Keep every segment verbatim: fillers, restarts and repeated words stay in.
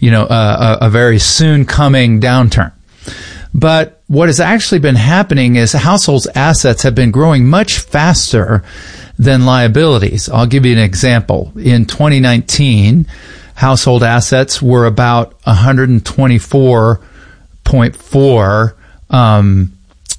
you know, a, a very soon coming downturn. But what has actually been happening is households' assets have been growing much faster than liabilities. I'll give you an example. In twenty nineteen, household assets were about one hundred twenty-four point four um,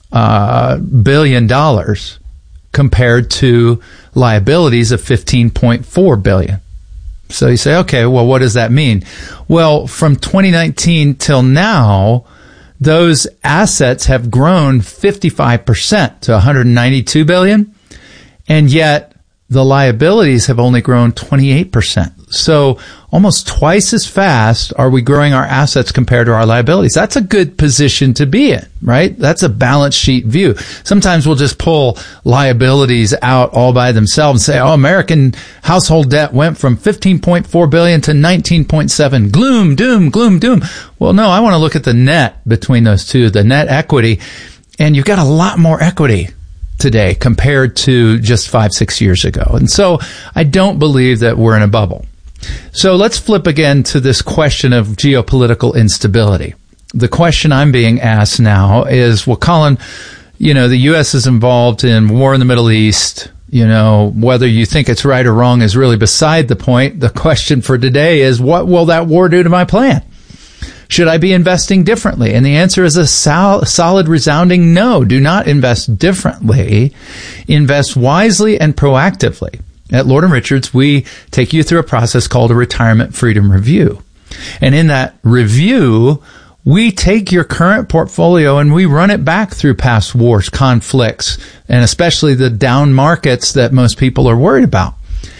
uh, billion dollars compared to liabilities of fifteen point four billion. So you say, okay, well, what does that mean? Well, from twenty nineteen till now, those assets have grown fifty-five percent to one hundred ninety-two billion, and yet the liabilities have only grown twenty-eight percent. So almost twice as fast are we growing our assets compared to our liabilities. That's a good position to be in, right? That's a balance sheet view. Sometimes we'll just pull liabilities out all by themselves and say, oh, American household debt went from fifteen point four billion to nineteen point seven. Gloom, doom, gloom, doom. Well, no, I want to look at the net between those two, the net equity. And you've got a lot more equity today compared to just five, six years ago. And so I don't believe that we're in a bubble. So let's flip again to this question of geopolitical instability. The question I'm being asked now is, well, Colin, you know, the U S is involved in war in the Middle East. You know, whether you think it's right or wrong is really beside the point. The question for today is, what will that war do to my plan? Should I be investing differently? And the answer is a sol- solid, resounding no. Do not invest differently. Invest wisely and proactively. At Lord and Richards, we take you through a process called a Retirement Freedom Review. And in that review, we take your current portfolio and we run it back through past wars, conflicts, and especially the down markets that most people are worried about.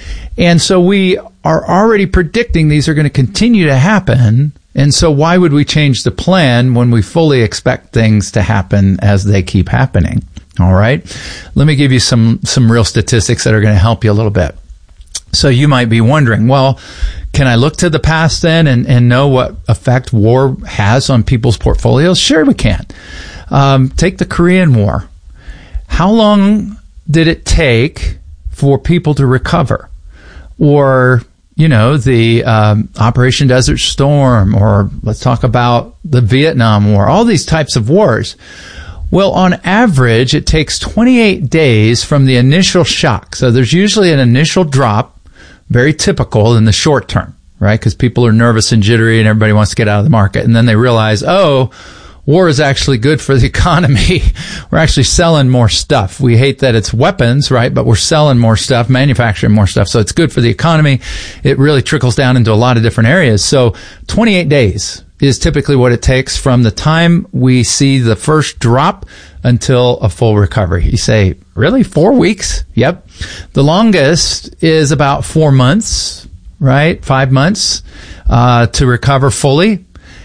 And so we are already predicting these are going to continue to happen. And so why would we change the plan when we fully expect things to happen as they keep happening? All right. Let me give you some, some real statistics that are going to help you a little bit. So you might be wondering, well, can I look to the past then and, and know what effect war has on people's portfolios? Sure, we can. Um, take the Korean War. How long did it take for people to recover? Or, you know, the um, Operation Desert Storm, or let's talk about the Vietnam War, all these types of wars. Well, on average, it takes twenty-eight days from the initial shock. So there's usually an initial drop, very typical in the short term, right? Because people are nervous and jittery and everybody wants to get out of the market. And then they realize, oh, war is actually good for the economy. We're actually selling more stuff. We hate that it's weapons, right? But we're selling more stuff, manufacturing more stuff. So it's good for the economy. It really trickles down into a lot of different areas. So twenty-eight days is typically what it takes from the time we see the first drop until a full recovery. You say, really? Four weeks? Yep. The longest is about four months, right? Five months uh, to recover fully.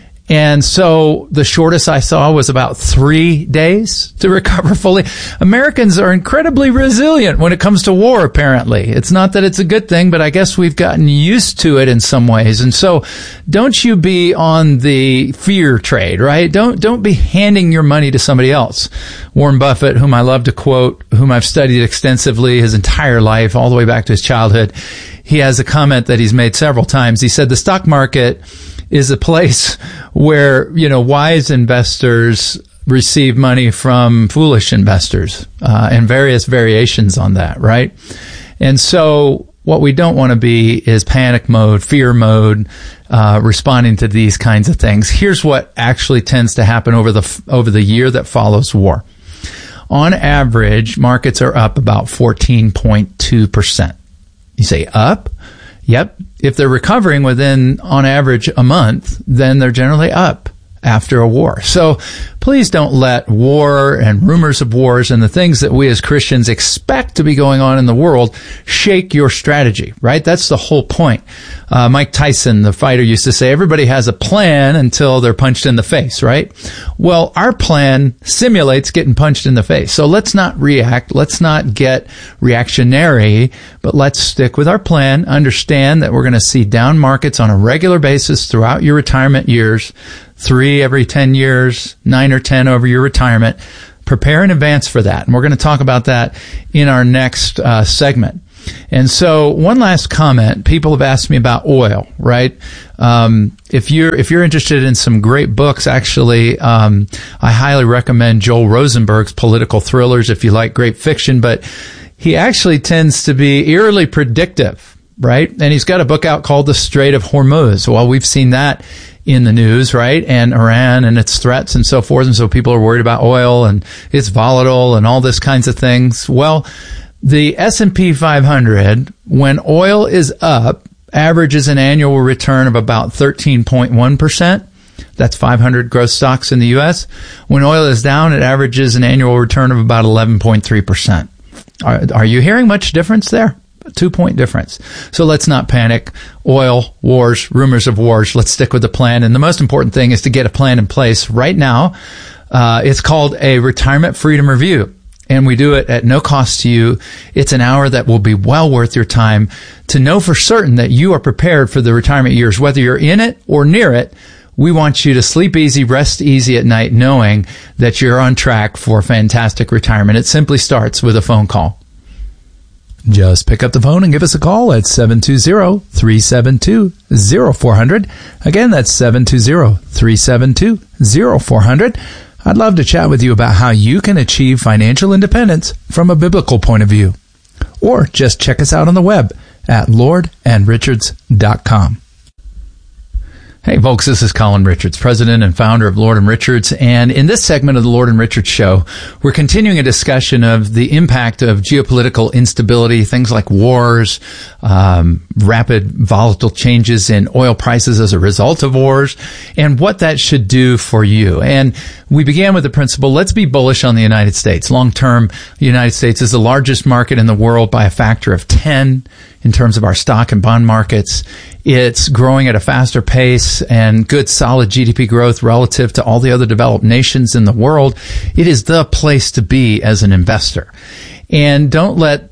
And so the shortest I saw was about three days to recover fully. Americans are incredibly resilient when it comes to war, apparently. It's not that it's a good thing, but I guess we've gotten used to it in some ways. And so don't you be on the fear trade, right? Don't, don't be handing your money to somebody else. Warren Buffett, whom I love to quote, whom I've studied extensively his entire life, all the way back to his childhood, he has a comment that he's made several times. He said, the stock market is a place where, you know, wise investors receive money from foolish investors, uh, and various variations on that, right? And so what we don't want to be is panic mode, fear mode, uh, responding to these kinds of things. Here's what actually tends to happen over the, over the year that follows war. On average, markets are up about fourteen point two percent. You say up? Yep. If they're recovering within, on average, a month, then they're generally up after a war. So please don't let war and rumors of wars and the things that we as Christians expect to be going on in the world shake your strategy, right? That's the whole point. Uh, Mike Tyson, the fighter, used to say, everybody has a plan until they're punched in the face, right? Well, our plan simulates getting punched in the face. So let's not react. Let's not get reactionary, but let's stick with our plan. Understand that we're going to see down markets on a regular basis throughout your retirement years. Three every ten years, nine or ten over your retirement. Prepare in advance for that. And we're going to talk about that in our next uh, segment. And so one last comment, people have asked me about oil, right? Um, if you're, if you're interested in some great books, actually, um, I highly recommend Joel Rosenberg's Political Thrillers if you like great fiction, but he actually tends to be eerily predictive, right? And he's got a book out called The Strait of Hormuz. Well, we've seen that in the news, right? And Iran and its threats and so forth. And so people are worried about oil and it's volatile and all this kinds of things. Well, the S and P five hundred, when oil is up, averages an annual return of about thirteen point one percent. That's five hundred growth stocks in the U S. When oil is down, it averages an annual return of about eleven point three percent. Are, are you hearing much difference there? A two-point difference. So let's not panic. Oil, wars, rumors of wars. Let's stick with the plan. And the most important thing is to get a plan in place right now. Uh, it's called a Retirement Freedom Review. And we do it at no cost to you. It's an hour that will be well worth your time to know for certain that you are prepared for the retirement years. Whether you're in it or near it, we want you to sleep easy, rest easy at night, knowing that you're on track for fantastic retirement. It simply starts with a phone call. Just pick up the phone and give us a call at seven two zero, three seven two, zero four zero zero. Again, that's seven two zero, three seven two, zero four zero zero. I'd love to chat with you about how you can achieve financial independence from a biblical point of view. Or just check us out on the web at lord and richards dot com. Hey folks, this is Colin Richards, president and founder of Lord and Richards, and in this segment of the Lord and Richards Show, we're continuing a discussion of the impact of geopolitical instability, things like wars, um, rapid volatile changes in oil prices as a result of wars, and what that should do for you. And we began with the principle, let's be bullish on the United States. Long term, the United States is the largest market in the world by a factor of ten in terms of our stock and bond markets. It's growing at a faster pace and good solid G D P growth relative to all the other developed nations in the world. It is the place to be as an investor. And don't let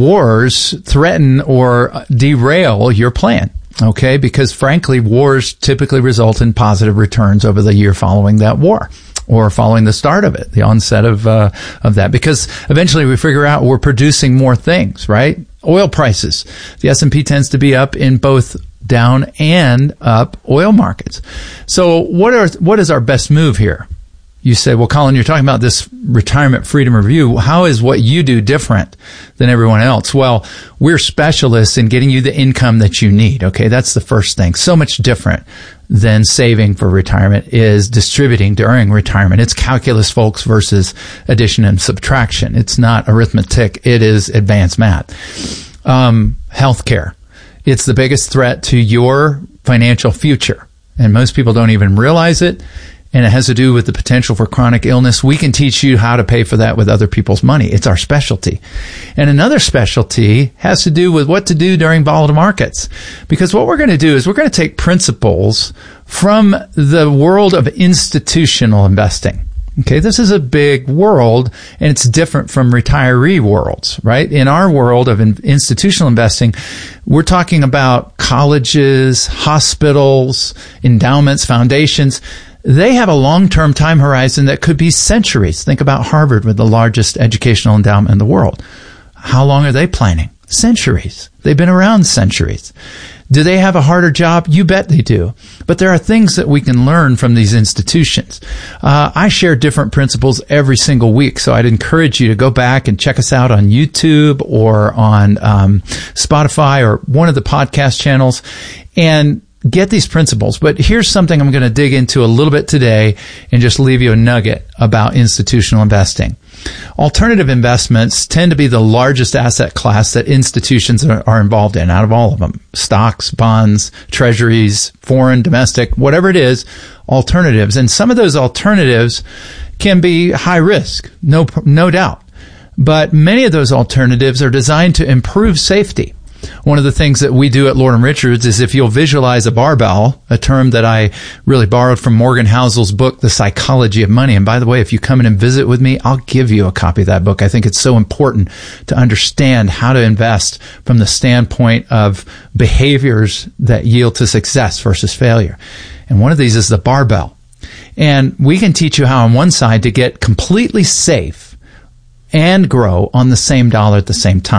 wars threaten or derail your plan. Okay? Because frankly, wars typically result in positive returns over the year following that war, or following the start of it, the onset of uh, of that. Because eventually we figure out we're producing more things, right? Oil prices. The S and P tends to be up in both down and up oil markets. So what are what is our best move here? You say, well, Colin, you're talking about this retirement freedom review. How is what you do different than everyone else? Well, we're specialists in getting you the income that you need. Okay, that's the first thing. So much different than saving for retirement is distributing during retirement. It's calculus, folks, versus addition and subtraction. It's not arithmetic. It is advanced math. Um, healthcare. It's the biggest threat to your financial future. And most people don't even realize it. And it has to do with the potential for chronic illness. We can teach you how to pay for that with other people's money. It's our specialty. And another specialty has to do with what to do during volatile markets. Because what we're going to do is we're going to take principles from the world of institutional investing. Okay, this is a big world, and it's different from retiree worlds, right? In our world of in- institutional investing, we're talking about colleges, hospitals, endowments, foundations. They have a long-term time horizon that could be centuries. Think about Harvard with the largest educational endowment in the world. How long are they planning? Centuries. They've been around centuries. Do they have a harder job? You bet they do. But there are things that we can learn from these institutions. Uh, I share different principles every single week, so I'd encourage you to go back and check us out on YouTube or on um, Spotify or one of the podcast channels and get these principles. But here's something I'm going to dig into a little bit today and just leave you a nugget about institutional investing. Alternative investments tend to be the largest asset class that institutions are involved in out of all of them. Stocks, bonds, treasuries, foreign, domestic, whatever it is, alternatives. And some of those alternatives can be high risk, no, no doubt. But many of those alternatives are designed to improve safety. One of the things that we do at Lord and Richards is if you'll visualize a barbell, a term that I really borrowed from Morgan Housel's book, The Psychology of Money. And by the way, if you come in and visit with me, I'll give you a copy of that book. I think it's so important to understand how to invest from the standpoint of behaviors that yield to success versus failure. And one of these is the barbell. And we can teach you how on one side to get completely safe and grow on the same dollar at the same time.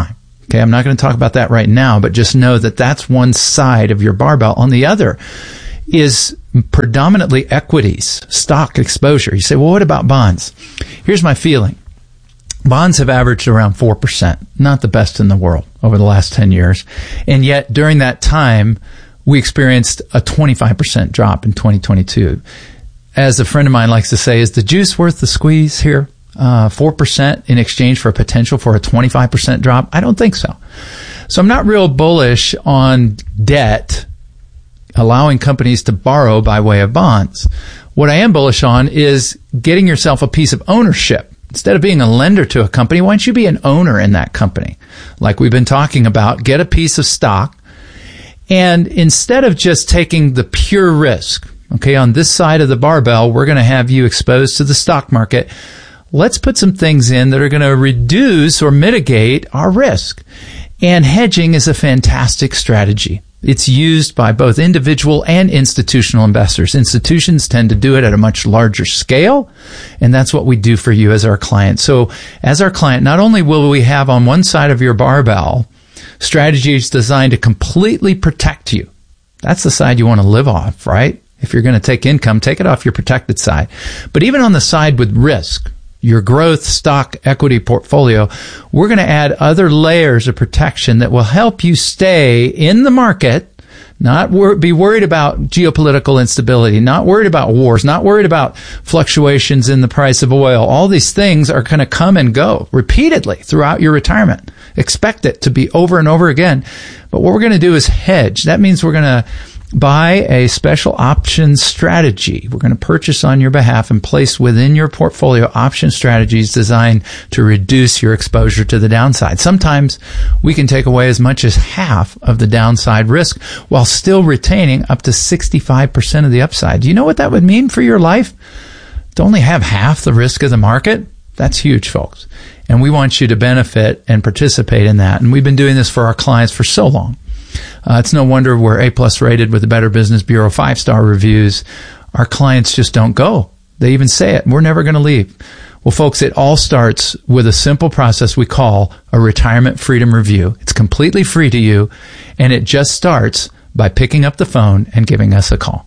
Okay, I'm not going to talk about that right now, but just know that that's one side of your barbell. On the other is predominantly equities, stock exposure. You say, well, what about bonds? Here's my feeling. Bonds have averaged around four percent, not the best in the world over the last ten years. And yet during that time, we experienced a twenty-five percent drop in twenty twenty-two. As a friend of mine likes to say, is the juice worth the squeeze here? Uh, four percent in exchange for a potential for a twenty-five percent drop? I don't think so. So I'm not real bullish on debt, allowing companies to borrow by way of bonds. What I am bullish on is getting yourself a piece of ownership. Instead of being a lender to a company, why don't you be an owner in that company? Like we've been talking about, get a piece of stock. And instead of just taking the pure risk, okay, on this side of the barbell, we're going to have you exposed to the stock market. Let's put some things in that are going to reduce or mitigate our risk. And hedging is a fantastic strategy. It's used by both individual and institutional investors. Institutions tend to do it at a much larger scale, and that's what we do for you as our client. So as our client, not only will we have on one side of your barbell strategies designed to completely protect you. That's the side you want to live off, right? If you're going to take income, take it off your protected side. But even on the side with risk, your growth stock equity portfolio, we're going to add other layers of protection that will help you stay in the market, not wor- be worried about geopolitical instability, not worried about wars, not worried about fluctuations in the price of oil. All these things are going to come and go repeatedly throughout your retirement. Expect it to be over and over again. But what we're going to do is hedge. That means we're going to buy a special option strategy. We're going to purchase on your behalf and place within your portfolio option strategies designed to reduce your exposure to the downside. Sometimes we can take away as much as half of the downside risk while still retaining up to sixty-five percent of the upside. Do you know what that would mean for your life? To only have half the risk of the market? That's huge, folks. And we want you to benefit and participate in that. And we've been doing this for our clients for so long. Uh, it's no wonder we're A-plus rated with the Better Business Bureau five-star reviews. Our clients just don't go. They even say it. We're never going to leave. Well, folks, it all starts with a simple process we call a Retirement Freedom Review. It's completely free to you, and it just starts by picking up the phone and giving us a call.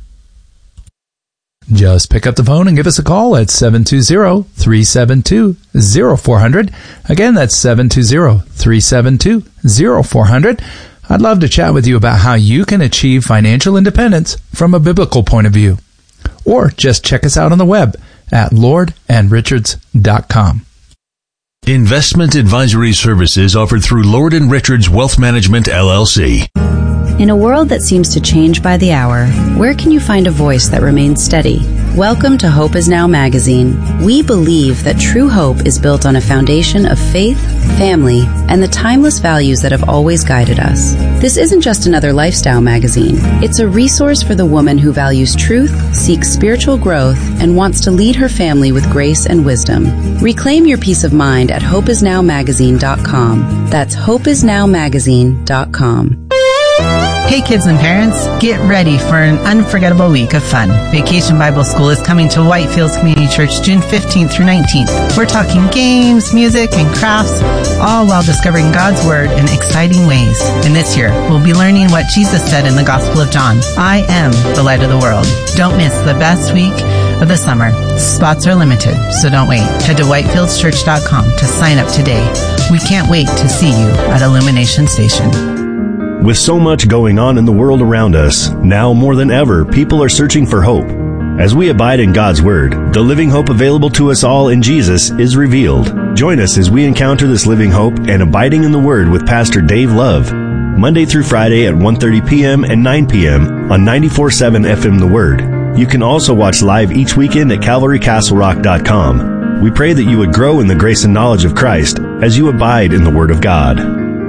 Just pick up the phone and give us a call at seven two zero, three seven two, zero four zero zero. Again, that's seven two zero, three seven two, zero four zero zero. I'd love to chat with you about how you can achieve financial independence from a biblical point of view. Or just check us out on the web at lord and richards dot com. Investment advisory services offered through Lord and Richards Wealth Management, L L C. In a world that seems to change by the hour, where can you find a voice that remains steady? Welcome to Hope Is Now magazine. We believe that true hope is built on a foundation of faith, family, and the timeless values that have always guided us. This isn't just another lifestyle magazine. It's a resource for the woman who values truth, seeks spiritual growth, and wants to lead her family with grace and wisdom. Reclaim your peace of mind at hope is now magazine dot com. That's hope is now magazine dot com. Hey kids and parents, get ready for an unforgettable week of fun. Vacation Bible School is coming to Whitefields Community Church June fifteenth through nineteenth. We're talking games, music, and crafts, all while discovering God's Word in exciting ways. And this year, we'll be learning what Jesus said in the Gospel of John, I am the light of the world. Don't miss the best week of the summer. Spots are limited, so don't wait. Head to whitefields church dot com to sign up today. We can't wait to see you at Illumination Station. With so much going on in the world around us, now more than ever, people are searching for hope. As we abide in God's Word, the living hope available to us all in Jesus is revealed. Join us as we encounter this living hope and abiding in the Word with Pastor Dave Love, Monday through Friday at one thirty p.m. and nine p.m. on ninety-four point seven F M The Word. You can also watch live each weekend at calvary castle rock dot com. We pray that you would grow in the grace and knowledge of Christ as you abide in the Word of God.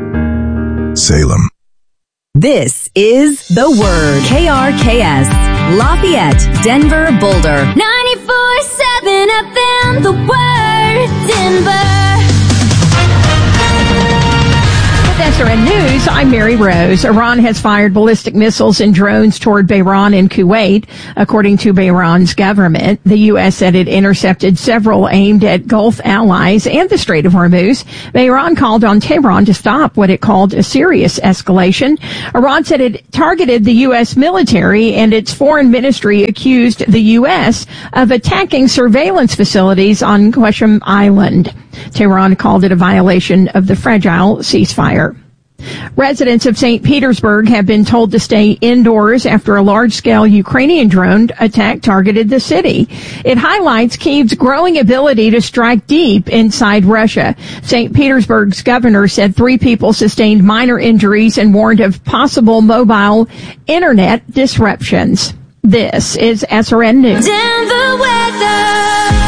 Salem. This is The Word. K R K S, Lafayette, Denver, Boulder. ninety-four point seven F M, The Word, Denver. With S R N News, I'm Mary Rose. Iran has fired ballistic missiles and drones toward Bahrain and Kuwait. According to Bahrain's government, the U S said it intercepted several aimed at Gulf allies and the Strait of Hormuz. Bahrain called on Tehran to stop what it called a serious escalation. Iran said it targeted the U S military, and its foreign ministry accused the U S of attacking surveillance facilities on Qasem Island. Tehran called it a violation of the fragile ceasefire. Residents of Saint Petersburg have been told to stay indoors after a large-scale Ukrainian drone attack targeted the city. It highlights Kyiv's growing ability to strike deep inside Russia. Saint Petersburg's governor said three people sustained minor injuries and warned of possible mobile internet disruptions. This is S R N News. Denver weather.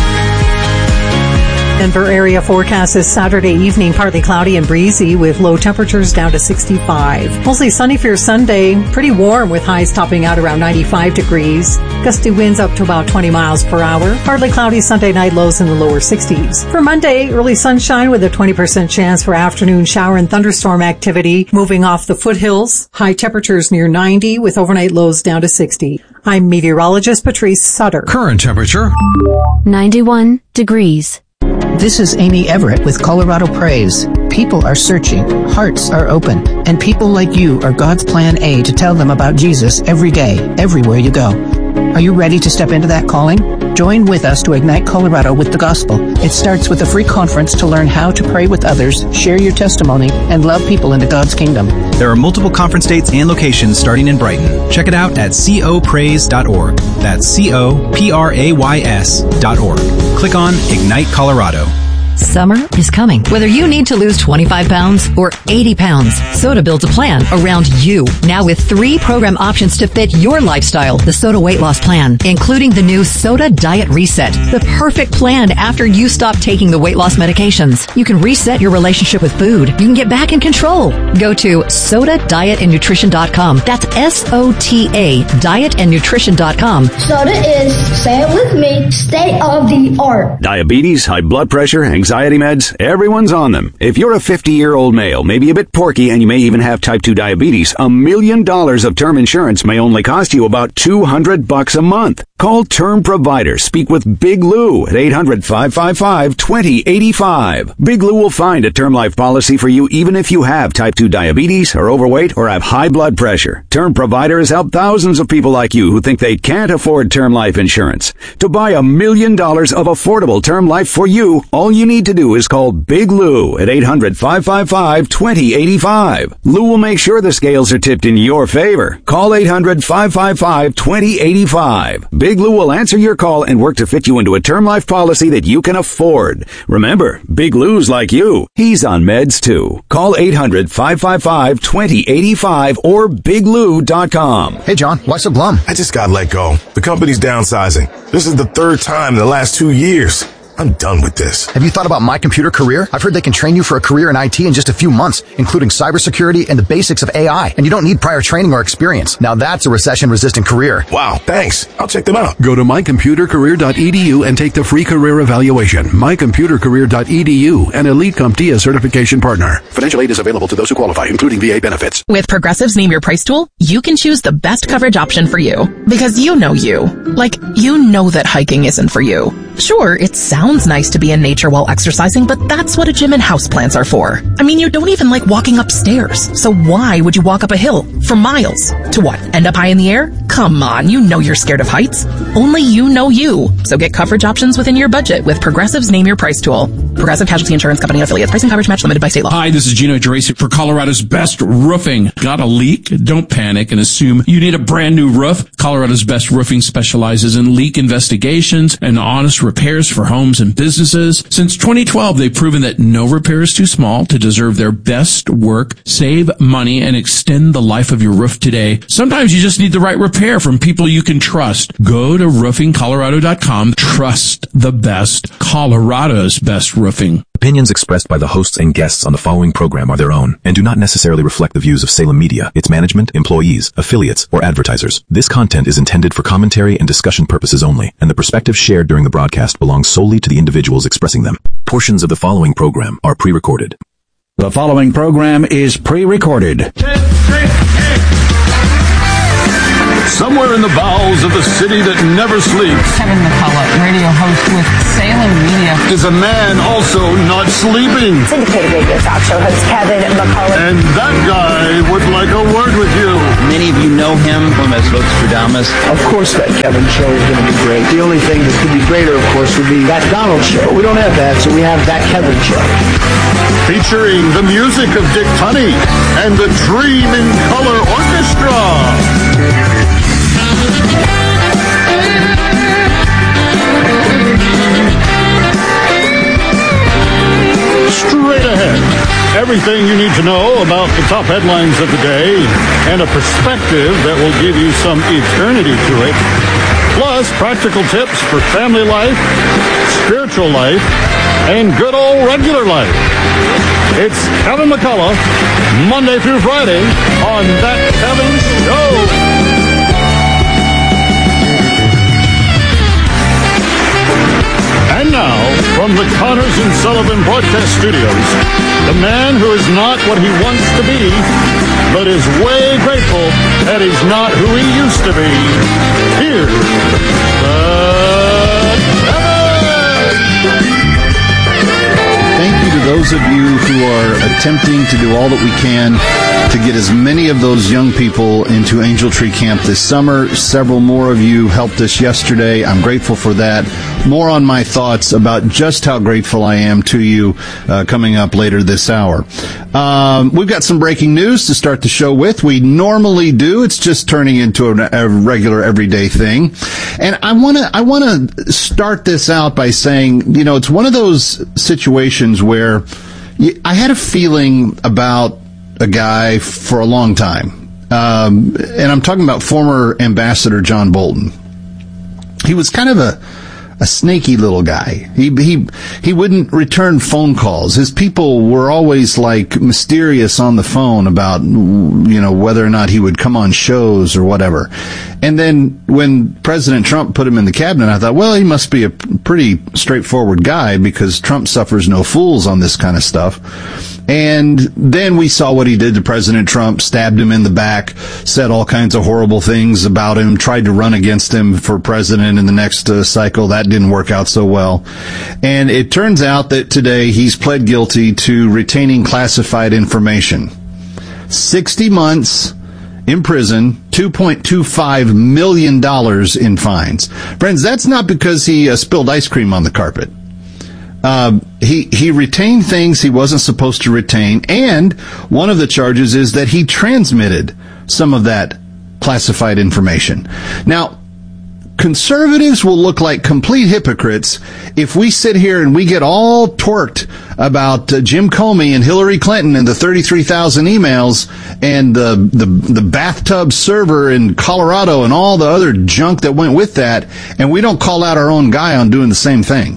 Denver area forecast is Saturday evening, partly cloudy and breezy with low temperatures down to sixty-five. Mostly sunny for your Sunday, pretty warm with highs topping out around ninety-five degrees. Gusty winds up to about twenty miles per hour. Partly cloudy Sunday night, lows in the lower sixties. For Monday, early sunshine with a twenty percent chance for afternoon shower and thunderstorm activity moving off the foothills. High temperatures near ninety with overnight lows down to sixty. I'm meteorologist Patrice Sutter. Current temperature ninety-one degrees. This is Amy Everett with Colorado Praise. People are searching, hearts are open, and people like you are God's plan A to tell them about Jesus every day, everywhere you go. Are you ready to step into that calling? Join with us to ignite Colorado with the gospel. It starts with a free conference to learn how to pray with others, share your testimony, and love people into God's kingdom. There are multiple conference dates and locations starting in Brighton. Check it out at co praise dot org. That's C O P R A Y S dot org. Click on Ignite Colorado. Summer is coming. Whether you need to lose twenty-five pounds or eighty pounds, Soda builds a plan around you. Now with three program options to fit your lifestyle. The Soda Weight Loss Plan, including the new Soda Diet Reset. The perfect plan after you stop taking the weight loss medications. You can reset your relationship with food. You can get back in control. Go to soda diet and nutrition dot com. That's S O T A, diet and nutrition dot com. Soda is, say it with me, state of the art. Diabetes, high blood pressure, anxiety meds, everyone's on them. If you're a fifty-year-old male, maybe a bit porky, and you may even have type two diabetes, a million dollars of term insurance may only cost you about two hundred bucks a month. Call Term Provider. Speak with Big Lou at eight hundred, five five five, two zero eight five. Big Lou will find a term life policy for you even if you have type two diabetes, are overweight, or have high blood pressure. Term Provider has helped thousands of people like you who think they can't afford term life insurance. To buy a million dollars of affordable term life for you, all you need to do is call Big Lou at eight hundred, five five five, two zero eight five. Lou will make sure the scales are tipped in your favor. Call eight hundred, five five five, two zero eight five. Big Lou will answer your call and work to fit you into a term life policy that you can afford. Remember, Big Lou's like you. He's on meds too. Call eight hundred, five five five, two zero eight five or big lou dot com. Hey John, why so glum? I just got let go. The company's downsizing. This is the third time in the last two years. I'm done with this. Have you thought about My Computer Career? I've heard they can train you for a career in I T in just a few months, including cybersecurity and the basics of A I. And you don't need prior training or experience. Now that's a recession-resistant career. Wow, thanks. I'll check them out. Go to my computer career dot e d u and take the free career evaluation. my computer career dot e d u, an Elite CompTIA certification partner. Financial aid is available to those who qualify, including V A benefits. With Progressive's Name Your Price tool, you can choose the best coverage option for you. Because you know you. Like, you know that hiking isn't for you. Sure, it sounds nice to be in nature while exercising, but that's what a gym and houseplants are for. I mean, you don't even like walking upstairs. So why would you walk up a hill for miles? To what? End up high in the air? Come on, you know you're scared of heights. Only you know you. So get coverage options within your budget with Progressive's Name Your Price tool. Progressive Casualty Insurance Company affiliates. Price and coverage match limited by state law. Hi, this is Gino Gerasic for Colorado's Best Roofing. Got a leak? Don't panic and assume you need a brand new roof. Colorado's Best Roofing specializes in leak investigations and honest repairs for homes and businesses. Since twenty twelve, they've proven that no repair is too small to deserve their best work. Save money and extend the life of your roof today. Sometimes you just need the right repair from people you can trust. Go to roofing colorado dot com. Trust the best. Colorado's Best Roofing. Opinions expressed by the hosts and guests on the following program are their own and do not necessarily reflect the views of Salem Media, its management, employees, affiliates, or advertisers. This content is intended for commentary and discussion purposes only, and the perspectives shared during the broadcast belong solely to the individuals expressing them. Portions of the following program are pre-recorded. The following program is pre-recorded. Somewhere in the bowels of the city that never sleeps, Kevin McCullough, radio host with Salem Media, is a man also not sleeping. Syndicated radio talk show host Kevin McCullough. And that guy would like a word with you. Many of you know him from as Vostradamus. Of course that Kevin show is going to be great. The only thing that could be greater, of course, would be that Donald show. We don't have that, so we have that Kevin show. Featuring the music of Dick Tunney and the Dream in Color Orchestra. Straight ahead, everything you need to know about the top headlines of the day and a perspective that will give you some eternity to it. Plus, practical tips for family life, spiritual life, and good old regular life. It's Kevin McCullough, Monday through Friday on That Kevin Show. And now, from the Connors and Sullivan Broadcast Studios, the man who is not what he wants to be, but is way grateful that he's not who he used to be. Here's the Thank you to those of you who are attempting to do all that we can to get as many of those young people into Angel Tree Camp this summer. Several more of you helped us yesterday. I'm grateful for that. More on my thoughts about just how grateful I am to you uh, coming up later this hour. Um, we've got some breaking news to start the show with. We normally do. It's just turning into a, a regular everyday thing. And I want to I want to start this out by saying, you know, it's one of those situations where I had a feeling about a guy for a long time. Um, and I'm talking about former Ambassador John Bolton. He was kind of a a snaky little guy. He he he wouldn't return phone calls. His people were always like mysterious on the phone about, you know, whether or not he would come on shows or whatever. And then when President Trump put him in the cabinet, I thought, well, he must be a pretty straightforward guy because Trump suffers no fools on this kind of stuff. And then we saw what he did to President Trump, stabbed him in the back, said all kinds of horrible things about him, tried to run against him for president in the next uh, cycle. That didn't work out so well. And it turns out that today he's pled guilty to retaining classified information. sixty months in prison, two point two five million dollars in fines. Friends, that's not because he uh, spilled ice cream on the carpet. Uh, he, he retained things he wasn't supposed to retain, and one of the charges is that he transmitted some of that classified information. Now, conservatives will look like complete hypocrites if we sit here and we get all twerked about uh, Jim Comey and Hillary Clinton and the thirty-three thousand emails and the, the, the bathtub server in Colorado and all the other junk that went with that, and we don't call out our own guy on doing the same thing.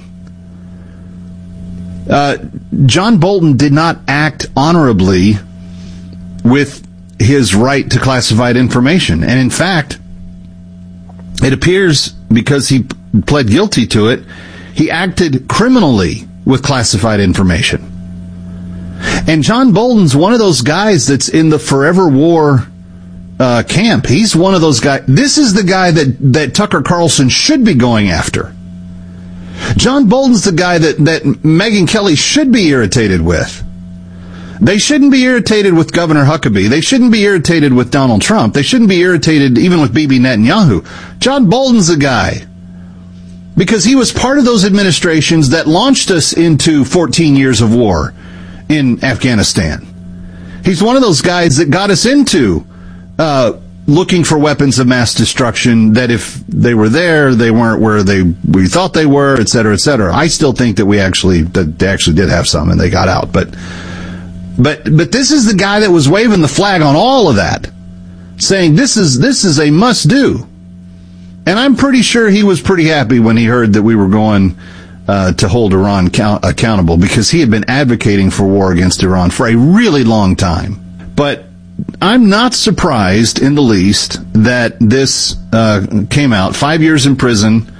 Uh, John Bolton did not act honorably with his right to classified information. And in fact, it appears because he pled guilty to it, he acted criminally with classified information. And John Bolton's one of those guys that's in the forever war uh, camp. He's one of those guys. This is the guy that, that Tucker Carlson should be going after. John Bolton's the guy that, that Megyn Kelly should be irritated with. They shouldn't be irritated with Governor Huckabee. They shouldn't be irritated with Donald Trump. They shouldn't be irritated even with Bibi Netanyahu. John Bolton's the guy. Because he was part of those administrations that launched us into fourteen years of war in Afghanistan. He's one of those guys that got us into uh looking for weapons of mass destruction that if they were there, they weren't where they we thought they were, et cetera, et cetera. I still think that we actually that they actually did have some and they got out. But but but this is the guy that was waving the flag on all of that, saying this is this is a must do. And I'm pretty sure he was pretty happy when he heard that we were going uh, to hold Iran count- accountable, because he had been advocating for war against Iran for a really long time. But I'm not surprised in the least that this uh, came out. Five years in prison,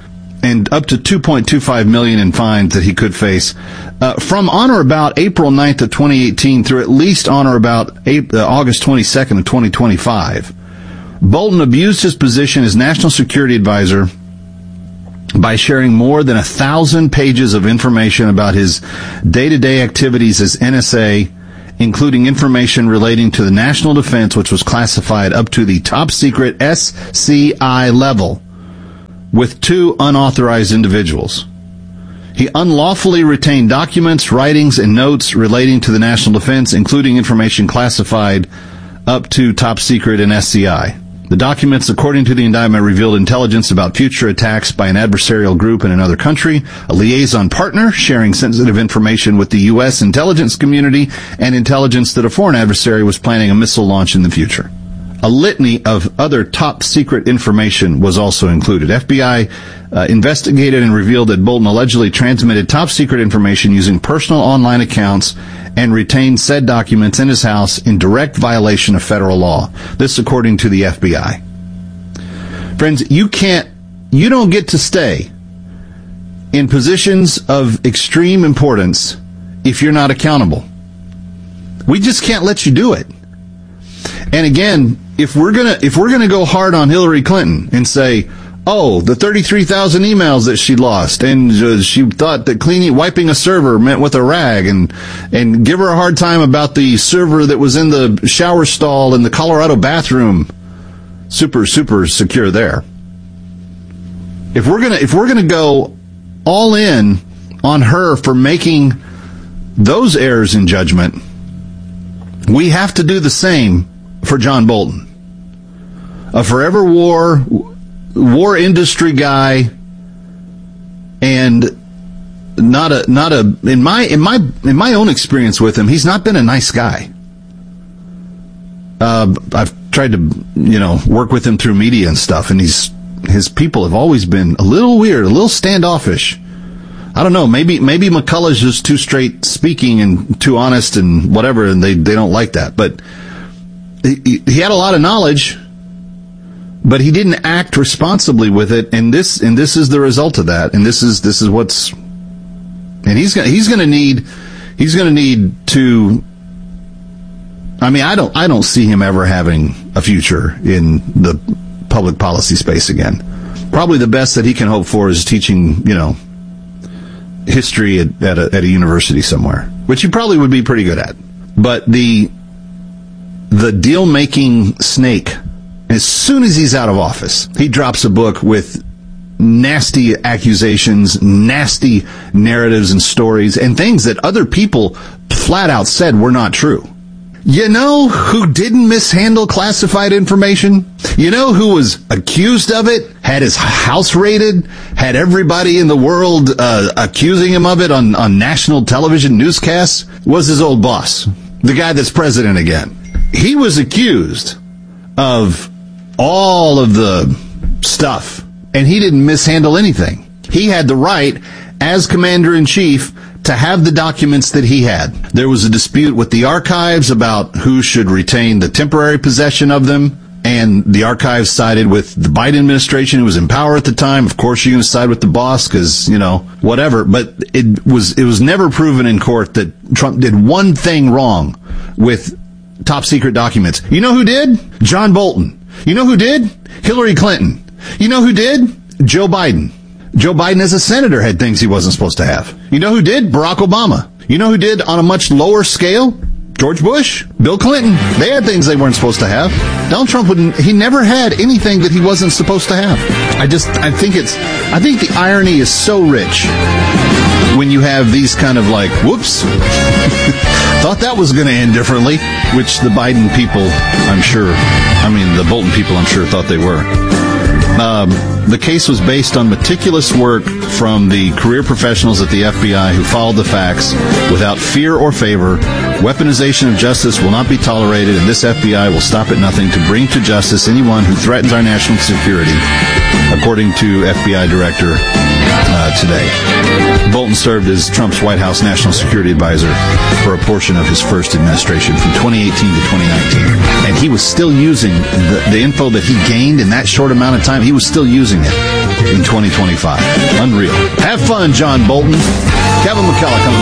and up to two point two five million dollars in fines that he could face uh, from on or about April ninth of twenty eighteen through at least on or about April, uh, August twenty-second of twenty twenty-five. Bolton abused his position as National Security Advisor by sharing more than a thousand pages of information about his day-to-day activities as N S A, including information relating to the national defense, which was classified up to the top secret S C I level, with two unauthorized individuals. He unlawfully retained documents, writings, and notes relating to the national defense, including information classified up to top secret and S C I. The documents, according to the indictment, revealed intelligence about future attacks by an adversarial group in another country, a liaison partner sharing sensitive information with the U S intelligence community, and intelligence that a foreign adversary was planning a missile launch in the future. A litany of other top-secret information was also included. F B I uh, investigated and revealed that Bolton allegedly transmitted top-secret information using personal online accounts and retained said documents in his house in direct violation of federal law. This according to the F B I. Friends, you can't, you don't get to stay in positions of extreme importance if you're not accountable. We just can't let you do it. And again, if we're gonna if we're gonna go hard on Hillary Clinton and say, oh, the thirty-three thousand emails that she lost, and uh, she thought that cleaning wiping a server meant with a rag, and and give her a hard time about the server that was in the shower stall in the Colorado bathroom, super super secure there. If we're gonna if we're gonna go all in on her for making those errors in judgment, we have to do the same for John Bolton, a forever war war industry guy, and not a not a in my in my in my own experience with him, he's not been a nice guy. Uh, I've tried to you know work with him through media and stuff, and he's his people have always been a little weird, a little standoffish. I don't know, maybe maybe McCullough's just too straight speaking and too honest and whatever, and they, they don't like that. But he, he had a lot of knowledge, but he didn't act responsibly with it, and this and this is the result of that. And this is this is what's and he's gonna he's gonna need he's gonna need to. I mean, I don't I don't see him ever having a future in the public policy space again. Probably the best that he can hope for is teaching, you know, history at, at, a, at a university somewhere, which he probably would be pretty good at. But the the deal-making snake, as soon as he's out of office, he drops a book with nasty accusations, nasty narratives and stories, and things that other people flat out said were not true. You know who didn't mishandle classified information? You know who was accused of it, had his house raided, had everybody in the world uh, accusing him of it on, on national television newscasts? Was his old boss, the guy that's president again. He was accused of all of the stuff, and he didn't mishandle anything. He had the right, as commander-in-chief, to have the documents that he had. There was a dispute with the archives about who should retain the temporary possession of them, and the archives sided with the Biden administration, who was in power at the time. Of course, you're going to side with the boss because, you know, whatever. But it was it was never proven in court that Trump did one thing wrong with top secret documents. You know who did? John Bolton. You know who did? Hillary Clinton. You know who did? Joe Biden. Joe Biden as a senator had things he wasn't supposed to have. You know who did? Barack Obama. You know who did on a much lower scale? George Bush, Bill Clinton. They had things they weren't supposed to have. Donald Trump wouldn't, he never had anything that he wasn't supposed to have. I just, I think it's, I think the irony is so rich when you have these kind of like, whoops, thought that was going to end differently, which the Biden people, I'm sure, I mean, the Bolton people, I'm sure, thought they were. Um, the case was based on meticulous work from the career professionals at the F B I who followed the facts without fear or favor. Weaponization of justice will not be tolerated, and this F B I will stop at nothing to bring to justice anyone who threatens our national security, according to F B I Director uh, today. Bolton served as Trump's White House National Security Advisor for a portion of his first administration from twenty eighteen to twenty nineteen. And he was still using the, the info that he gained in that short amount of time. He was still using it in twenty twenty-five. Unreal. Have fun, John Bolton. Kevin McCullough coming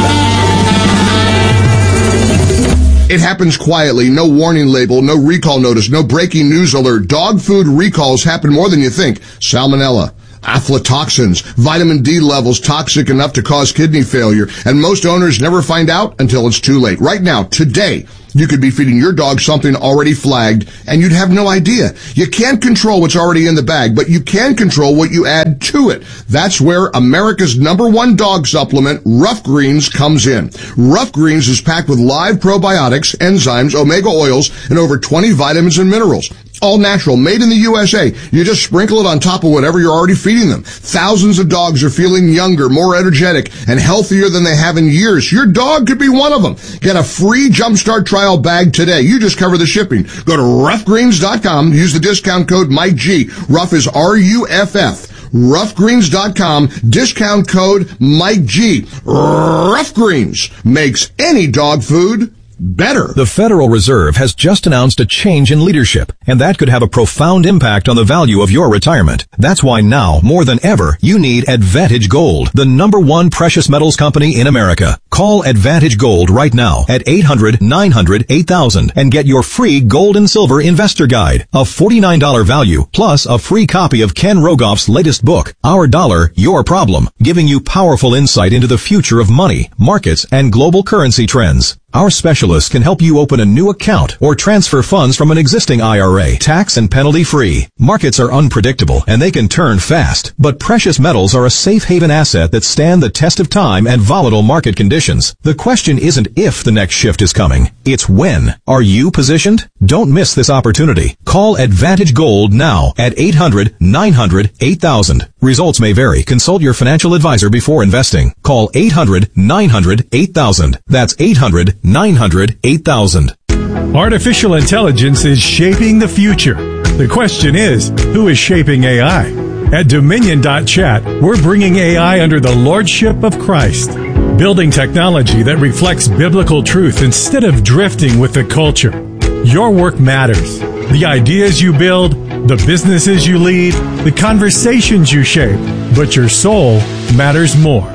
back. It happens quietly, no warning label, no recall notice, no breaking news alert. Dog food recalls happen more than you think. Salmonella, aflatoxins, vitamin D levels toxic enough to cause kidney failure, and most owners never find out until it's too late. Right now, today, you could be feeding your dog something already flagged, and you'd have no idea. You can't control what's already in the bag, but you can control what you add to it. That's where America's number one dog supplement, Rough Greens, comes in. Rough Greens is packed with live probiotics, enzymes, omega oils, and over twenty vitamins and minerals. All natural, made in the U S A. You just sprinkle it on top of whatever you're already feeding them. Thousands of dogs are feeling younger, more energetic, and healthier than they have in years. Your dog could be one of them. Get a free Jumpstart trial bag today. You just cover the shipping. Go to rough greens dot com. Use the discount code Mike G. Rough is R U F F. rough greens dot com. Discount code Mike G. Rough Greens makes any dog food better. The Federal Reserve has just announced a change in leadership, and that could have a profound impact on the value of your retirement. That's why now, more than ever, you need Advantage Gold, the number one precious metals company in America. Call Advantage Gold right now at eight hundred, nine hundred, eight thousand and get your free gold and silver investor guide, a forty-nine dollars value, plus a free copy of Ken Rogoff's latest book, Our Dollar, Your Problem, giving you powerful insight into the future of money, markets, and global currency trends. Our specialists can help you open a new account or transfer funds from an existing I R A, tax and penalty free. Markets are unpredictable and they can turn fast, but precious metals are a safe haven asset that stand the test of time and volatile market conditions. The question isn't if the next shift is coming, it's when. Are you positioned? Don't miss this opportunity. Call Advantage Gold now at eight hundred, nine hundred, eight thousand. Results may vary. Consult your financial advisor before investing. Call eight hundred, nine hundred, eight thousand. That's eight hundred, nine hundred, eight thousand. Artificial intelligence is shaping the future. The question is, who is shaping A I? At Dominion dot chat, we're bringing A I under the lordship of Christ, building technology that reflects biblical truth instead of drifting with the culture. Your work matters. The ideas you build, the businesses you lead, the conversations you shape, but your soul matters more.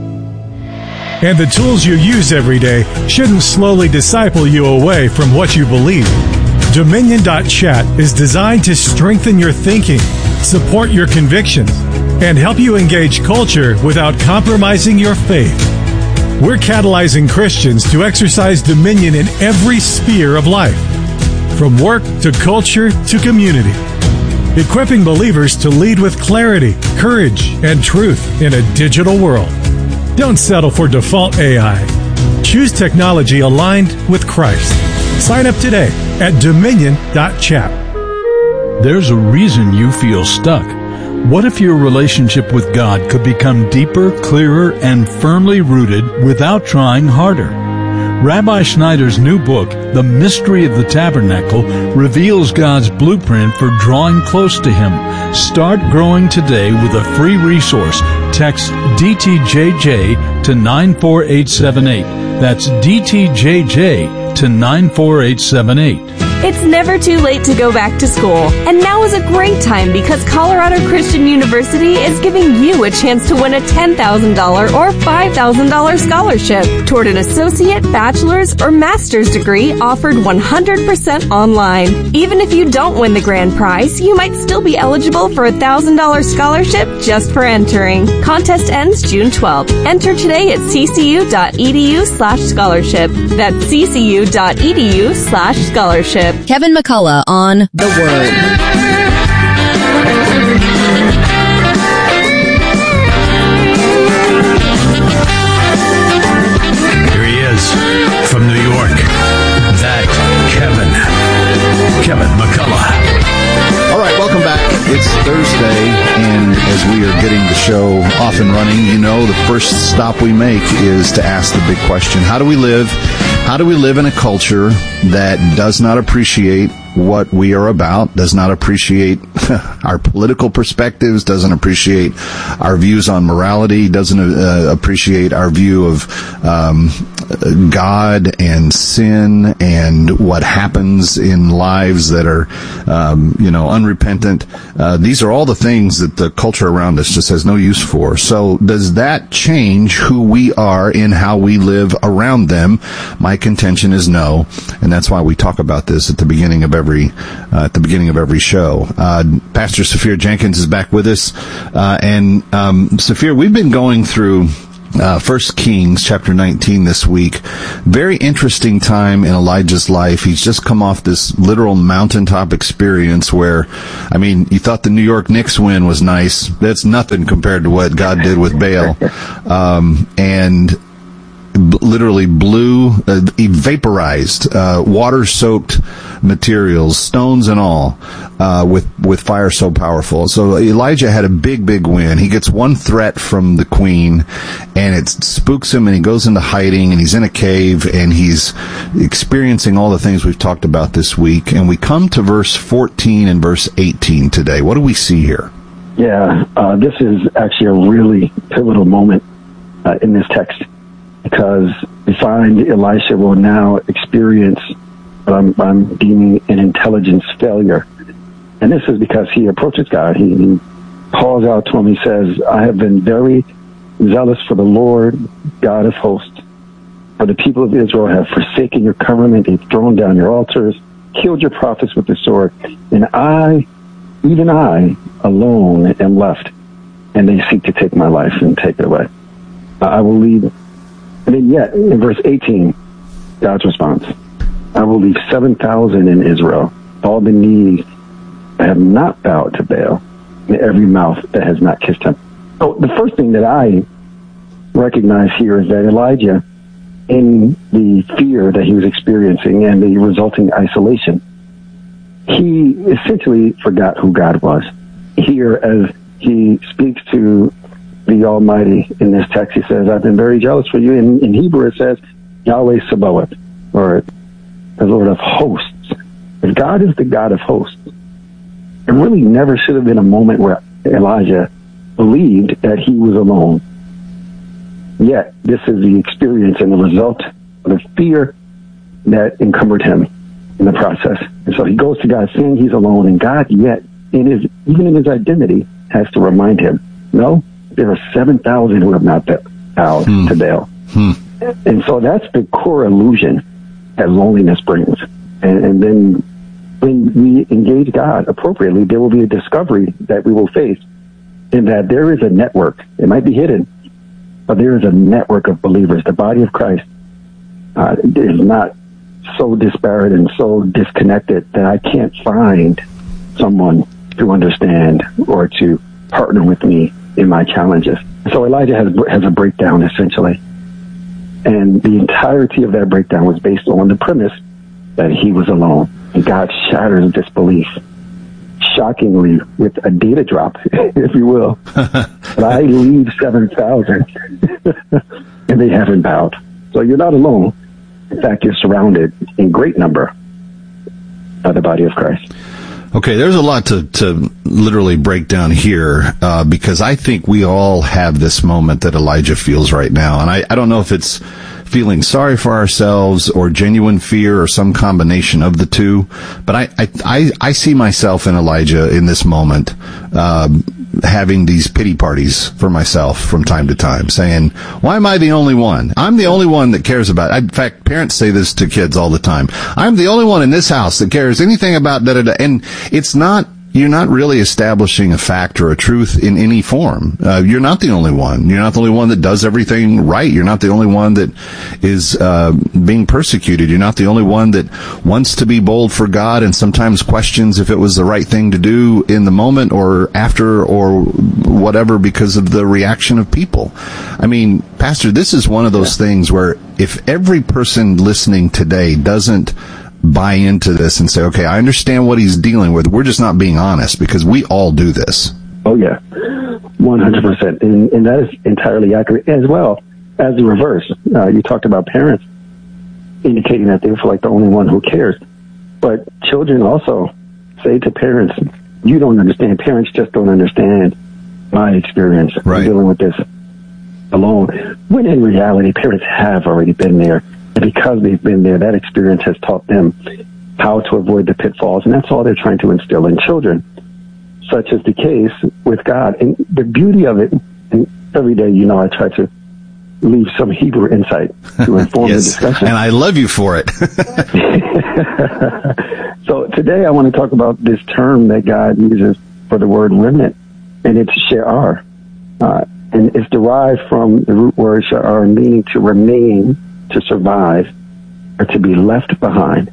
And the tools you use every day shouldn't slowly disciple you away from what you believe. Dominion dot chat is designed to strengthen your thinking, support your convictions, and help you engage culture without compromising your faith. We're catalyzing Christians to exercise dominion in every sphere of life, from work to culture to community, equipping believers to lead with clarity, courage, and truth in a digital world. Don't settle for default A I. Choose technology aligned with Christ. Sign up today at Dominion dot chat. There's a reason you feel stuck. What if your relationship with God could become deeper, clearer, and firmly rooted without trying harder? Rabbi Schneider's new book, The Mystery of the Tabernacle, reveals God's blueprint for drawing close to Him. Start growing today with a free resource. Text D T J J to nine four eight seven eight. That's D T J J to nine four eight seven eight. It's never too late to go back to school, and now is a great time because Colorado Christian University is giving you a chance to win a ten thousand dollars or five thousand dollars scholarship toward an associate, bachelor's, or master's degree offered one hundred percent online. Even if you don't win the grand prize, you might still be eligible for a one thousand dollars scholarship just for entering. Contest ends June twelfth. Enter today at ccu.edu slash scholarship. That's ccu.edu slash scholarship. Kevin McCullough on The Word. Here he is from New York. That Kevin. Kevin McCullough. All right, welcome back. It's Thursday, and as we are getting the show off and running, you know the first stop we make is to ask the big question. How do we live? How do we live in a culture that does not appreciate what we are about, does not appreciate our political perspectives, doesn't appreciate our views on morality, doesn't uh, appreciate our view of um, God and sin and what happens in lives that are, um, you know, unrepentant. Uh, these are all the things that the culture around us just has no use for. So does that change who we are in how we live around them? My contention is no, and that's why we talk about this at the beginning of every uh, at the beginning of every show. Uh, Pastor Saphir Jenkins is back with us, uh, and um, Saphir, we've been going through Uh, First Kings chapter nineteen this week. Very interesting time in Elijah's life. He's just come off this literal mountaintop experience where, I mean, you thought the New York Knicks win was nice. That's nothing compared to what God did with Baal. Um, and b- literally blew, uh, vaporized, uh, water-soaked materials, stones and all, uh, with, with fire so powerful. So Elijah had a big, big win. He gets one threat from the queen, and it spooks him, and he goes into hiding, and he's in a cave, and he's experiencing all the things we've talked about this week. And we come to verse fourteen and verse eighteen today. What do we see here? Yeah, uh, this is actually a really pivotal moment uh, in this text, because we find Elisha will now experience what I'm, I'm deeming an intelligence failure. And this is because he approaches God. He, he calls out to him. He says, I have been very zealous for the Lord, God of hosts. For the people of Israel have forsaken your covenant. They've thrown down your altars, killed your prophets with the sword. And I, even I, alone am left. And they seek to take my life and take it away. I will leave. And then yet, in verse eighteen, God's response, I will leave seven thousand in Israel, all the knees that have not bowed to Baal, and every mouth that has not kissed him. So the first thing that I recognize here is that Elijah, in the fear that he was experiencing and the resulting isolation, he essentially forgot who God was. Here, as he speaks to the Almighty in this text, he says, I've been very jealous for you. In, in Hebrew, it says, Yahweh Sabaoth, or the Lord of hosts. If God is the God of hosts, there really never should have been a moment where Elijah believed that he was alone. Yet, this is the experience and the result of the fear that encumbered him in the process. And so he goes to God saying he's alone, and God yet, in his, even in his identity, has to remind him, no, there are seven thousand who have not bowed hmm. to Baal. Hmm. And so that's the core illusion that loneliness brings. And, and then when we engage God appropriately, there will be a discovery that we will face in that there is a network. It might be hidden, but there is a network of believers. The body of Christ uh, is not so disparate and so disconnected that I can't find someone to understand or to partner with me in my challenges. So Elijah has, has a breakdown, essentially. And the entirety of that breakdown was based on the premise that he was alone. And God shatters this belief, shockingly, with a data drop, if you will. But I leave seven thousand, and they haven't bowed. So you're not alone. In fact, you're surrounded in great number by the body of Christ. Okay, there's a lot to, to literally break down here, uh, because I think we all have this moment that Elijah feels right now. And I, I don't know if it's feeling sorry for ourselves or genuine fear or some combination of the two, but I, I, I, I see myself in Elijah in this moment, um, having these pity parties for myself from time to time, saying, why am I the only one? I'm the only one that cares about it. In fact, parents say this to kids all the time. I'm the only one in this house that cares anything about da da da. And it's not, you're not really establishing a fact or a truth in any form. Uh, you're not the only one. You're not the only one that does everything right. You're not the only one that is uh, being persecuted. You're not the only one that wants to be bold for God and sometimes questions if it was the right thing to do in the moment or after or whatever because of the reaction of people. I mean, Pastor, this is one of those things where if every person listening today doesn't buy into this and say, okay, I understand what he's dealing with, we're just not being honest, because we all do this. Oh, yeah, one hundred percent. And, and that is entirely accurate, as well as the reverse. Uh, you talked about parents indicating that they feel like the only one who cares. But children also say to parents, you don't understand. Parents just don't understand my experience right. dealing with this alone. When in reality, parents have already been there. And because they've been there, that experience has taught them how to avoid the pitfalls. And that's all they're trying to instill in children. Such is the case with God. And the beauty of it, and every day, you know, I try to leave some Hebrew insight to inform yes, the discussion. And I love you for it. So today I want to talk about this term that God uses for the word remnant, and it's she'ar. Uh, and it's derived from the root word she'ar, meaning to remain, to survive, or to be left behind.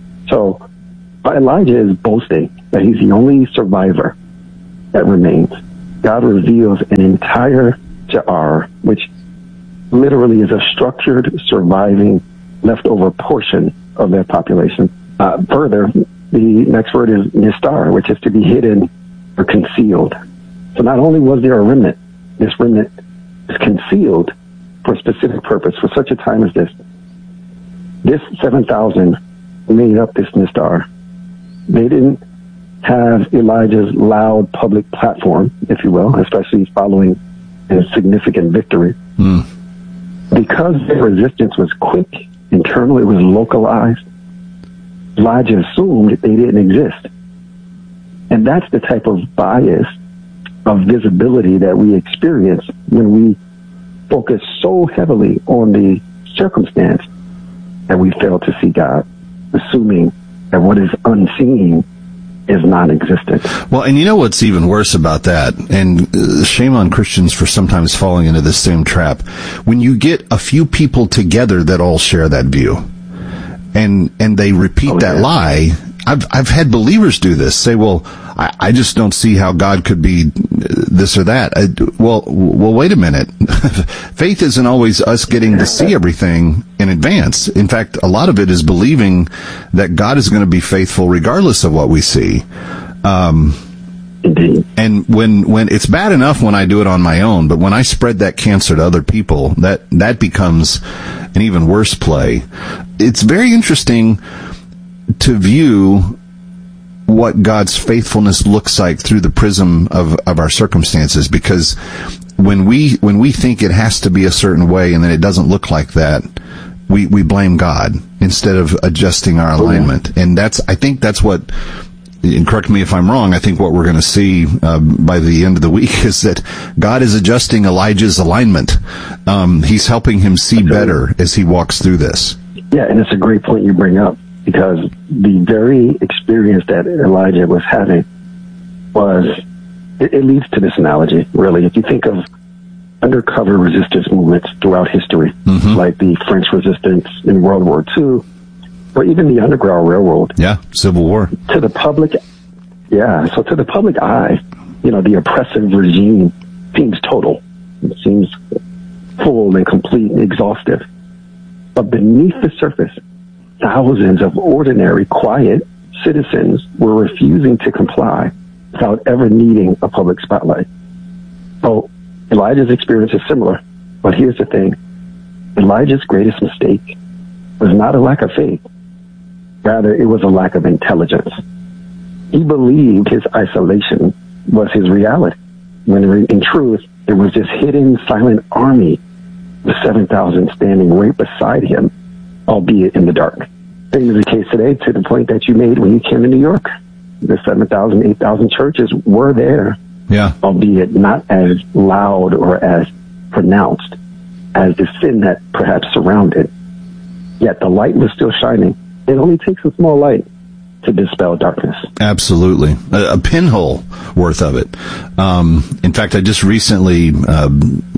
So Elijah is boasting that he's the only survivor that remains. God reveals an entire she'ar, which literally is a structured, surviving, leftover portion of their population. Uh, further, the next word is nistar, which is to be hidden or concealed. So not only was there a remnant, this remnant is concealed for a specific purpose, for such a time as this. This seven thousand made up this nistar. They didn't have Elijah's loud public platform, if you will, especially following a significant victory. Mm. Because their resistance was quick, internal, it was localized, Elijah assumed they didn't exist. And that's the type of bias of visibility that we experience when we focus so heavily on the circumstance that we fail to see God, assuming that what is unseen is non-existent. Well, and you know what's even worse about that, and uh, shame on Christians for sometimes falling into this same trap, when you get a few people together that all share that view, and and they repeat oh, that yeah. lie. I've I've had believers do this, say, well, I, I just don't see how God could be this or that. I, well, well, wait a minute. Faith isn't always us getting to see everything in advance. In fact, a lot of it is believing that God is going to be faithful regardless of what we see. Um, and when when it's bad enough when I do it on my own, but when I spread that cancer to other people, that that becomes an even worse play. It's very interesting to view what God's faithfulness looks like through the prism of, of our circumstances, because when we when we think it has to be a certain way and then it doesn't look like that, we, we blame God instead of adjusting our alignment. And that's I think that's what, and correct me if I'm wrong, I think what we're going to see uh, by the end of the week is that God is adjusting Elijah's alignment. Um, he's helping him see better as he walks through this. Yeah, and it's a great point you bring up, because the very experience that Elijah was having was, it, it leads to this analogy, really. If you think of undercover resistance movements throughout history, mm-hmm. like the French resistance in World War Two, or even the Underground Railroad. Yeah, Civil War. To the public, yeah, so to the public eye, you know, the oppressive regime seems total. It seems full and complete and exhaustive. But beneath the surface, thousands of ordinary, quiet citizens were refusing to comply without ever needing a public spotlight. So Elijah's experience is similar, but here's the thing. Elijah's greatest mistake was not a lack of faith. Rather, it was a lack of intelligence. He believed his isolation was his reality, when in truth, it was this hidden, silent army, the seven thousand standing right beside him, albeit in the dark. Same is the case today, to the point that you made when you came to New York. The seven thousand, eight thousand churches were there, yeah, albeit not as loud or as pronounced as the sin that perhaps surrounded. Yet the light was still shining. It only takes a small light to dispel darkness. Absolutely. A, a pinhole worth of it. Um, in fact, I just recently uh,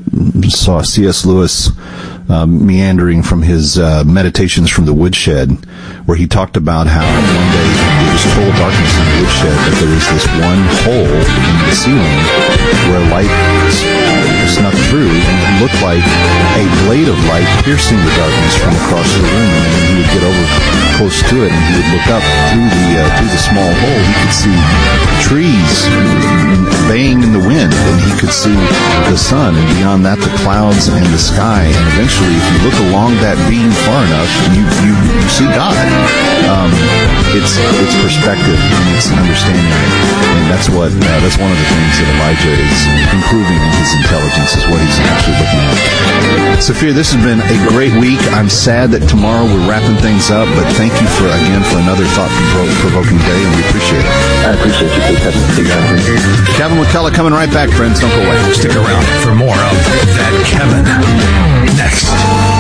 saw C S Lewis um, meandering from his uh, Meditations from the Woodshed, where he talked about how one day it was total darkness in the woodshed, but there was this one hole in the ceiling where light snuck through, and he looked look like a blade of light piercing the darkness from across the room, and then he would get over close to it, and he would look up through the uh, through the small hole. He could see trees baying in the wind, and he could see the sun, and beyond that, the clouds and the sky. And eventually, if you look along that beam far enough, you you, you see God. Um, it's it's perspective and it's understanding it, and that's what uh, that's one of the things that Elijah is improving in his intelligence, is what he's actually looking at. Sophia, this has been a great week. I'm sad that tomorrow we're wrapping things up, but thank you for again for another thought-provoking day, and we appreciate it. I appreciate you, Kevin. Kevin McCullough coming right back, friends. Don't go away. Stick around for more of That Kevin next.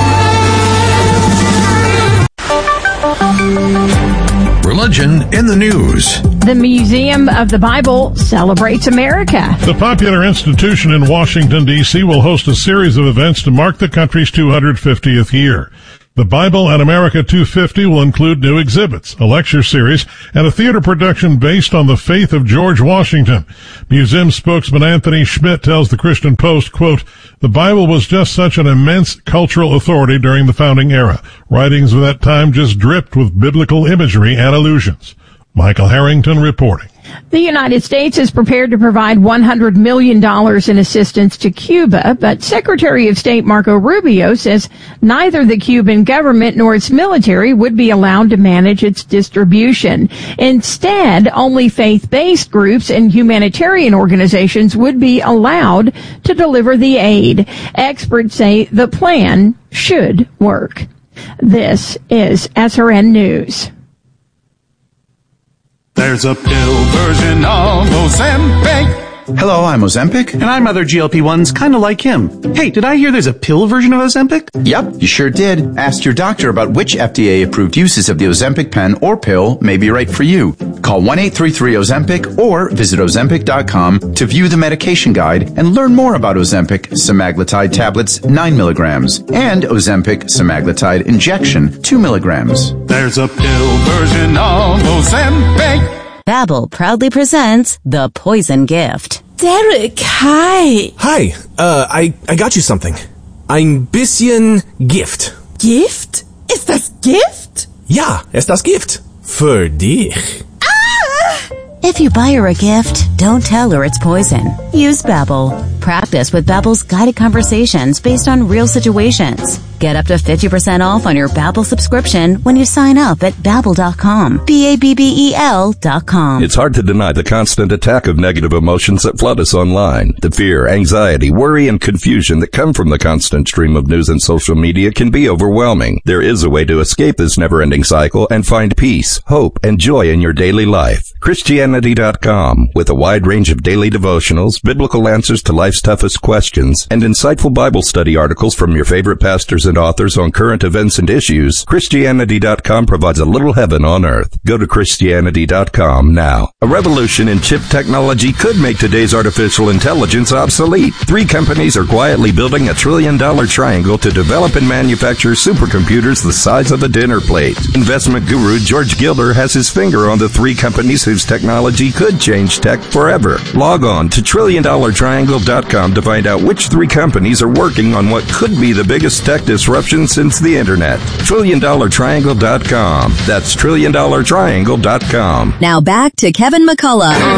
Religion in the news. The Museum of the Bible celebrates America. The popular institution in Washington, D C will host a series of events to mark the country's two hundred fiftieth year. The Bible and America two fifty will include new exhibits, a lecture series, and a theater production based on the faith of George Washington. Museum spokesman Anthony Schmidt tells the Christian Post, quote, "The Bible was just such an immense cultural authority during the founding era. Writings of that time just dripped with biblical imagery and allusions." Michael Harrington reporting. The United States is prepared to provide one hundred million dollars in assistance to Cuba, but Secretary of State Marco Rubio says neither the Cuban government nor its military would be allowed to manage its distribution. Instead, only faith-based groups and humanitarian organizations would be allowed to deliver the aid. Experts say the plan should work. This is S R N News. There's a pill version of Ozempic. Hello, I'm Ozempic, and I'm other G L P ones kind of like him. Hey, did I hear there's a pill version of Ozempic? Yep, you sure did. Ask your doctor about which F D A-approved uses of the Ozempic pen or pill may be right for you. Call one eight three three Ozempic or visit Ozempic dot com to view the medication guide and learn more about Ozempic semaglutide tablets nine milligrams and Ozempic semaglutide injection two milligrams. There's a pill version of Ozempic. Babbel proudly presents The Poison Gift. Derek, hi. Hi, uh, I, I got you something. Ein bisschen Gift. Gift? Ist das Gift? Ja, ist das Gift. Für dich. Ah! If you buy her a gift, don't tell her it's poison. Use Babbel. Practice with Babbel's guided conversations based on real situations. Get up to fifty percent off on your Babbel subscription when you sign up at Babbel dot com. B A B B E L dot com. It's hard to deny the constant attack of negative emotions that flood us online. The fear, anxiety, worry, and confusion that come from the constant stream of news and social media can be overwhelming. There is a way to escape this never-ending cycle and find peace, hope, and joy in your daily life. Christianity dot com, with a wide range of daily devotionals, biblical answers to life's toughest questions, and insightful Bible study articles from your favorite pastors and authors on current events and issues. Christianity dot com provides a little heaven on earth. Go to Christianity dot com now. A revolution in chip technology could make today's artificial intelligence obsolete. Three companies are quietly building a trillion-dollar triangle to develop and manufacture supercomputers the size of a dinner plate. Investment guru George Gilder has his finger on the three companies whose technology could change tech forever. Log on to trillion dollar triangle dot com to find out which three companies are working on what could be the biggest tech disruption since the internet. trillion dollar triangle dot com. That's trillion dollar triangle dot com. Now back to Kevin McCullough